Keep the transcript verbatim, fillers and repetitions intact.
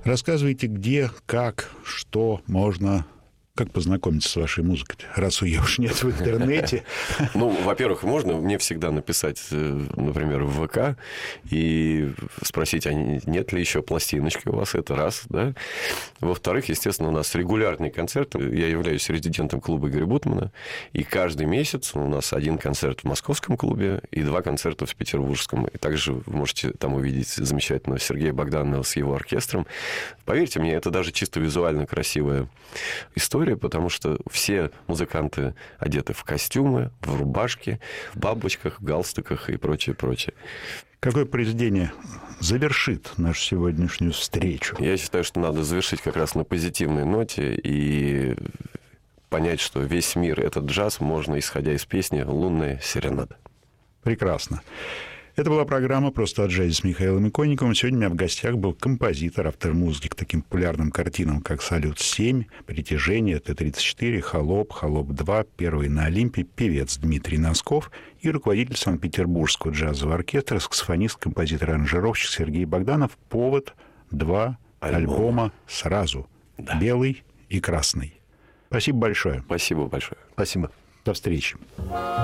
Рассказывайте, где, как, что можно... Как познакомиться с вашей музыкой, раз ее уж нет в интернете? Ну, во-первых, можно мне всегда написать, например, в ВК и спросить, а нет ли еще пластиночки у вас, это раз, да? Во-вторых, естественно, у нас регулярные концерты. Я являюсь резидентом клуба Игоря Бутмана, и каждый месяц у нас один концерт в московском клубе и два концерта в петербургском. И также вы можете там увидеть замечательного Сергея Богданова с его оркестром. Поверьте мне, это даже чисто визуально красивая история, потому что все музыканты одеты в костюмы, в рубашки, в бабочках, в галстуках и прочее, прочее. Какое произведение завершит нашу сегодняшнюю встречу? Я считаю, что надо завершить как раз на позитивной ноте и понять, что весь мир — это джаз, можно, исходя из песни «Лунная серенада». Прекрасно. Это была программа «Просто о джазе» с Михаилом Иконниковым. Сегодня у меня в гостях был композитор, автор музыки к таким популярным картинам, как «Салют-семь», «Притяжение», Т тридцать четыре, «Холоп», «Холоп-два», «Первый на Олимпе», певец Дмитрий Носков и руководитель Санкт-Петербургского джазового оркестра, саксофонист, композитор, аранжировщик Сергей Богданов. «Повод», два альбома, альбома сразу. Да. «Белый» и «Красный». Спасибо большое. Спасибо большое. Спасибо. До встречи.